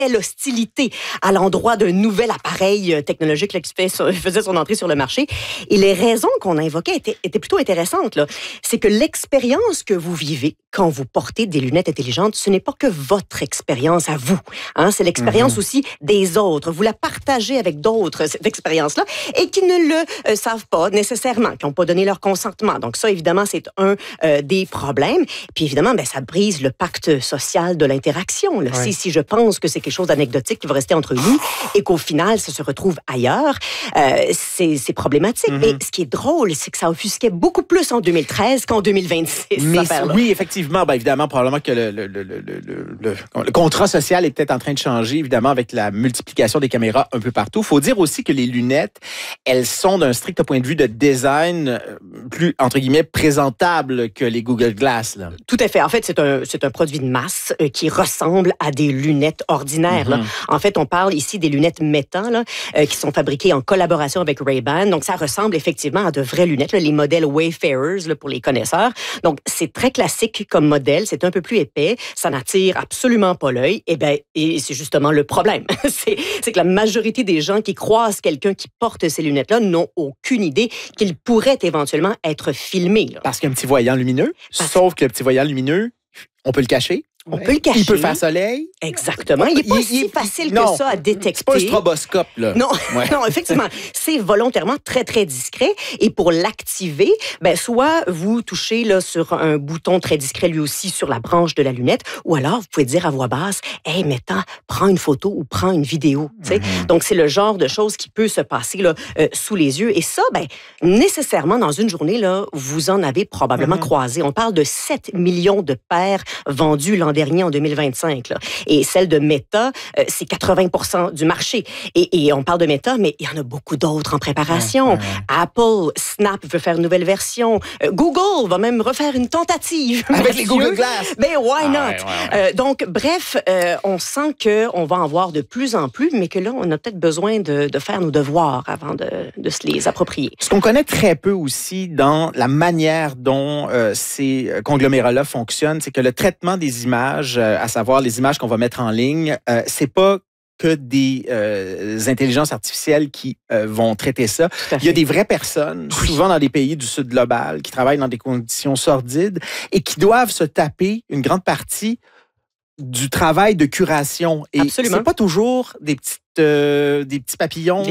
réelle hostilité à l'endroit d'un nouvel appareil technologique là, qui faisait son entrée sur le marché. Et les raisons qu'on invoquait étaient plutôt intéressantes. Là. C'est que l'expérience que vous vivez quand vous portez des lunettes intelligentes, ce n'est pas que votre expérience à vous. Hein? C'est l'expérience aussi des autres. Vous la partagez avec d'autres, cette expérience-là, et qui ne le savent pas nécessairement, qui n'ont pas donné leur consentement. Donc ça, évidemment, c'est un des problèmes. Puis évidemment, ça brise le pacte social de l'interaction. Là. Ouais. Si je pense que c'est quelque chose d'anecdotique qui va rester entre nous et qu'au final, ça se retrouve ailleurs, c'est problématique. Mais ce qui est drôle, c'est que ça offusquait beaucoup plus en 2013 qu'en 2026. Mais oui, effectivement, évidemment, probablement que le contrat social est peut-être en train de changer, évidemment, avec la multiplication des caméras un peu partout. Il faut dire aussi que les lunettes, elles sont d'un strict point de vue de design plus, entre guillemets, présentable que les Google Glass. Là. Tout à fait. En fait, c'est un produit de masse qui ressemble à des lunettes ordinaires. Là. En fait, on parle ici des lunettes Meta là, qui sont fabriquées en collaboration avec Ray-Ban. Donc, ça ressemble effectivement à de vraies lunettes, là, les modèles Wayfarers là, pour les connaisseurs. Donc, c'est très classique comme modèle. C'est un peu plus épais. Ça n'attire absolument pas l'œil. Et c'est justement le problème. c'est que la majorité des gens qui croisent quelqu'un qui porte ces lunettes-là n'ont aucune idée qu'il pourrait éventuellement être filmé. Là. Parce qu'il y a un petit voyant lumineux. Sauf que le petit voyant lumineux, on peut le cacher. On peut le cacher. Il peut faire soleil. Exactement. Il n'est pas si facile que ça à détecter. C'est pas un stroboscope, là. Non, non, effectivement. C'est volontairement très, très discret. Et pour l'activer, soit vous touchez là, sur un bouton très discret, lui aussi, sur la branche de la lunette, ou alors vous pouvez dire à voix basse, « Hey, Meta, prends une photo ou prends une vidéo. » Donc, c'est le genre de choses qui peut se passer là, sous les yeux. Et ça, nécessairement, dans une journée, là, vous en avez probablement croisé. On parle de 7 millions de paires vendues l'an dernier, en 2025. Là. Et celle de Meta, c'est 80% du marché. Et on parle de Meta, mais il y en a beaucoup d'autres en préparation. Apple, Snap veut faire une nouvelle version. Google va même refaire une tentative. Avec les Google Glass. Mais why not? Donc, bref, on sent qu'on va en voir de plus en plus, mais que là, on a peut-être besoin de faire nos devoirs avant de se les approprier. Ce qu'on connaît très peu aussi dans la manière dont ces conglomérats-là fonctionnent, c'est que le traitement des images, à savoir les images qu'on va mettre en ligne, c'est pas que des intelligences artificielles qui vont traiter ça. Il y a des vraies personnes, souvent dans des pays du Sud global, qui travaillent dans des conditions sordides et qui doivent se taper une grande partie du travail de curation. Et c'est pas toujours des petits papillons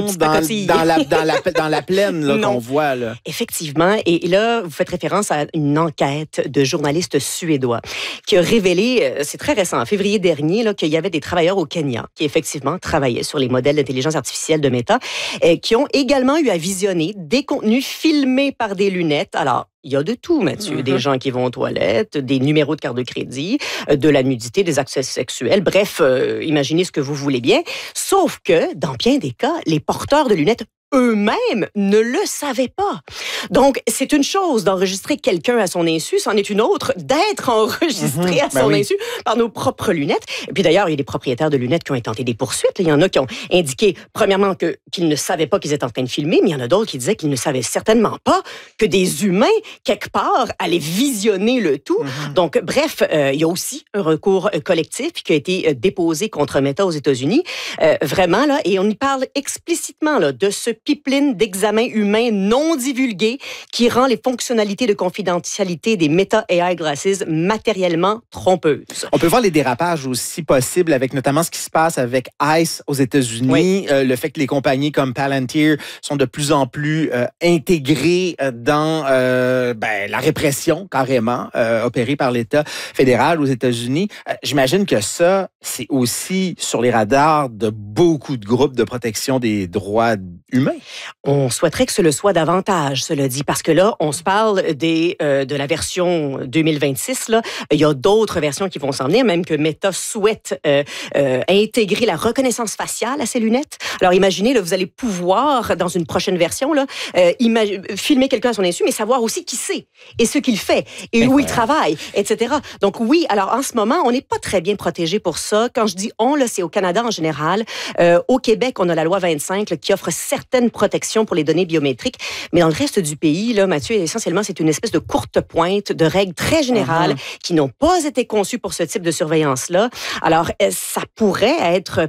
dans la plaine là, qu'on voit. Là. Effectivement. Et là, vous faites référence à une enquête de journalistes suédois qui a révélé, c'est très récent, en février dernier, là, qu'il y avait des travailleurs au Kenya qui, effectivement, travaillaient sur les modèles d'intelligence artificielle de Meta, qui ont également eu à visionner des contenus filmés par des lunettes. Alors, il y a de tout, Mathieu. Des gens qui vont aux toilettes, des numéros de carte de crédit, de la nudité, des accès sexuels. Bref, imaginez ce que vous voulez bien. Sauf que, dans bien des cas, les porteurs de lunettes eux-mêmes ne le savaient pas. Donc, c'est une chose d'enregistrer quelqu'un à son insu, c'en est une autre d'être enregistré à son insu par nos propres lunettes. Et puis d'ailleurs, il y a des propriétaires de lunettes qui ont intenté des poursuites. Il y en a qui ont indiqué, premièrement, qu'ils ne savaient pas qu'ils étaient en train de filmer, mais il y en a d'autres qui disaient qu'ils ne savaient certainement pas que des humains, quelque part, allaient visionner le tout. Donc, bref, il y a aussi un recours collectif qui a été déposé contre Meta aux États-Unis. Vraiment, là, et on y parle explicitement là, de ce pipeline d'examen humain non divulgué qui rend les fonctionnalités de confidentialité des Meta AI Glasses matériellement trompeuses. On peut voir les dérapages aussi possibles avec notamment ce qui se passe avec ICE aux États-Unis, le fait que les compagnies comme Palantir sont de plus en plus intégrées dans la répression carrément opérée par l'État fédéral aux États-Unis. J'imagine que ça, c'est aussi sur les radars de beaucoup de groupes de protection des droits humains. On souhaiterait que ce le soit davantage, cela dit, parce que là, on se parle de la version 2026. Là. Il y a d'autres versions qui vont s'en venir, même que Meta souhaite intégrer la reconnaissance faciale à ses lunettes. Alors, imaginez, là, vous allez pouvoir, dans une prochaine version, là, filmer quelqu'un à son insu, mais savoir aussi qui c'est et ce qu'il fait et où il travaille, etc. Donc oui, alors en ce moment, on n'est pas très bien protégé pour ça. Quand je dis on, là, c'est au Canada en général. Au Québec, on a la loi 25 là, qui offre certaines certaine protection pour les données biométriques. Mais dans le reste du pays, là, Mathieu, essentiellement, c'est une espèce de courte pointe de règles très générales qui n'ont pas été conçues pour ce type de surveillance-là. Alors, ça pourrait être